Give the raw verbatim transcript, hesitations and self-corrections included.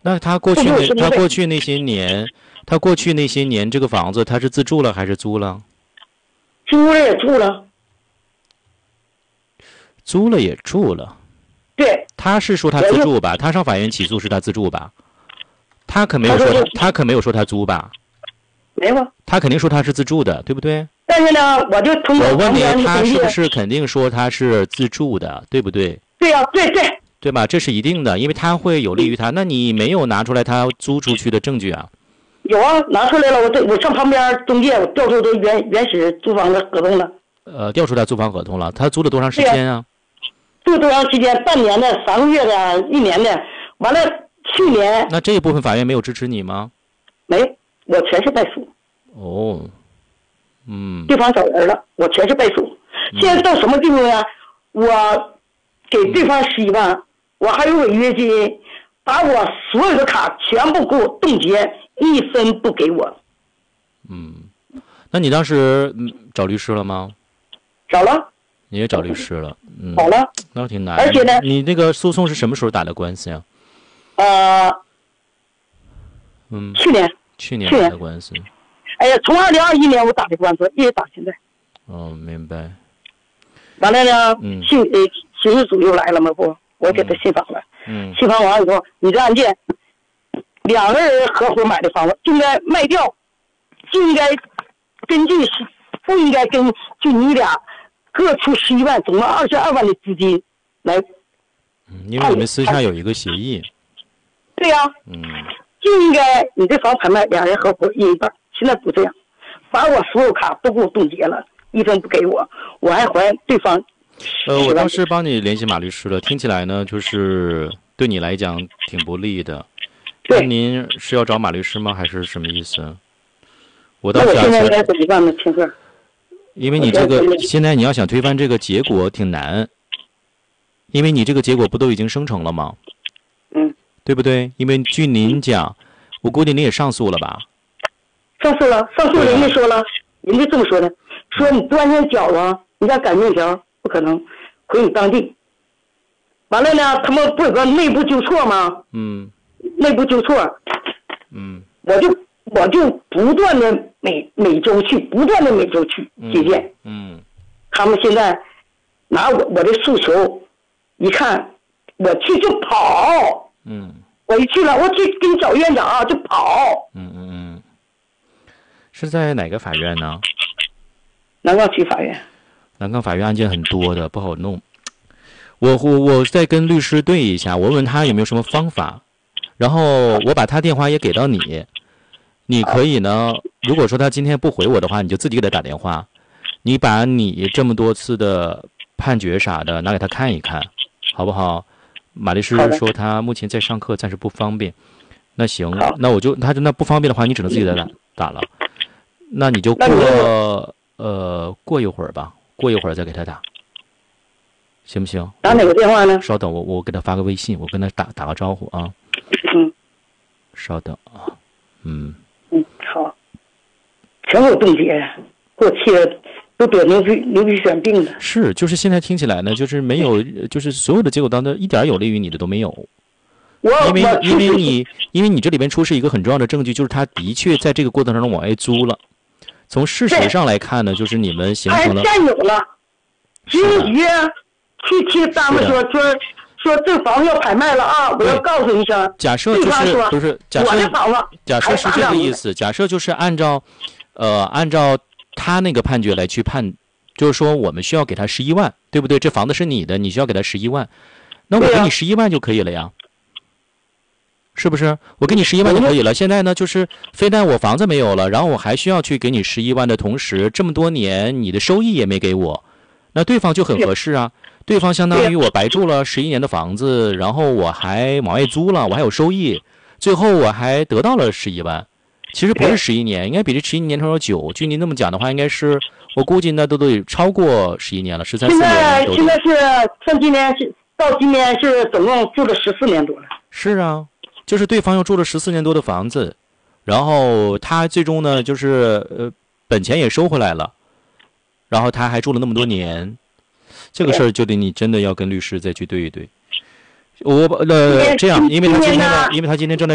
那他过去那他过去那些年，他过去那些年这个房子他是自住了还是租了？ 租了也住了。 租了也住了。 对。 他是说他自住吧？他上法院起诉是他自住吧？他可没有说他，他可没有说他租吧？ 没有。 他肯定说他是自住的，对不对？ 但是呢，我就通过我问你，他是不是肯定说他是自住的，对不对？ 对呀、啊，对对。 对吧？这是一定的，因为他会有利于他。那你没有拿出来他租出去的证据啊？ 有啊，拿出来了。我这我上旁边中介，我调出的原原始租房的合同了。 呃，调出他租房合同了。他租了多长时间啊？ 租多长时间？半年的、三个月的、一年的。完了，去年。 那这一部分法院没有支持你吗？ 没，我全是败诉。 哦，嗯。 对方找人了，我全是败诉。 嗯、 现在到什么地步呢？我给对方十一万。我还有违约金，把我所有的卡全部给我冻结，一分不给我。 嗯，那你当时嗯找律师了吗？ 找了。 你也找律师了？嗯。 找了。 那挺难。 而且呢， 你那个诉讼是什么时候打的官司呀？ 呃， 嗯， 去年。 去年打的官司。 哎呀，从二零二一年我打的官司，一直打现在。 哦，明白。 完了呢， 嗯， 刑呃刑事组又来了嘛不？我给他信访了， 嗯， 信访完以后，你这案件，两个人合伙买的房子，就应该卖掉，就应该根据不应该跟就你俩各出十一万，总共二十二万的资金来。 嗯，因为你们私下有一个协议。 对呀、啊。 嗯。 就应该你这房拍卖，两人合伙一人一半，现在不这样，把我所有卡都给我冻结了，一分不给我，我还还对方。 呃，我当时帮你联系马律师了，听起来呢，就是对你来讲挺不利的。 对。 那您是要找马律师吗？还是什么意思？我倒想。 那我现在应该怎么办呢，听哥？ 因为你这个现在你要想推翻这个结果挺难，因为你这个结果不都已经生成了吗？ 嗯。 对不对？因为据您讲，我估计您也上诉了吧？ 上诉了，上诉人家说了，人家这么说的，说你端上缴啊，你再改面条。不可能回你当地。完了呢，他们不有个内部纠错吗？ 嗯。 内部纠错。 嗯。 我就我就不断的每每周去，不断的每周去接见。 嗯。嗯他们现在拿我我的诉求，一看我去就跑。 嗯。 我一去了，我去给你找院长啊，就跑。 嗯嗯嗯。是在哪个法院呢？ 南岗区法院。 南岗法院案件很多的，不好弄。我我我再跟律师对一下，我问他有没有什么方法，然后我把他电话也给到你，你可以呢，如果说他今天不回我的话，你就自己给他打电话，你把你这么多次的判决啥的拿给他看一看，好不好？马律师说他目前在上课，暂时不方便。那行，那我就他那不方便的话，你只能自己打打了。那你就过呃过一会儿吧。过一会儿再给他打，行不行？ 打哪个电话呢？ 稍等，我我给他发个微信，我跟他打打个招呼啊。 嗯。 稍等啊，嗯。 嗯，好。全给我冻结，给我气的都得牛皮牛皮癣病的。 是，就是现在听起来呢，就是没有，就是所有的结果当中一点有利于你的都没有。 我因为因为你因为你这里边出示一个很重要的证据，就是他的确在这个过程当中往外租了。从事实上来看呢，就是你们形成了。 还占有了，经济局去替他们说说说这房子要拍卖了啊！我要告诉你一声。 假设就是不是假设假设是这个意思，假设就是按照，呃，按照他那个判决来去判，就是说我们需要给他十一万，对不对？这房子是你的，你需要给他十一万，那我给你十一万就可以了呀。是不是？我给你十一万就可以了。现在呢，就是非但我房子没有了，然后我还需要去给你十一万的同时，这么多年你的收益也没给我，那对方就很合适啊。对方相当于我白住了十一年的房子，然后我还往外租了，我还有收益，最后我还得到了十一万。其实不是十一年，应该比这十一年头要久。据您那么讲的话，应该是我估计那都得超过十一年了，十三四年。 现在现在是像今年是到今年是总共住了十四年多了。 是啊。就是对方又住了十四年多的房子，然后他最终呢，就是呃本钱也收回来了，然后他还住了那么多年，这个事儿就得你真的要跟律师再去对一对。我呃这样，因为他今天呢，因为他今天正在。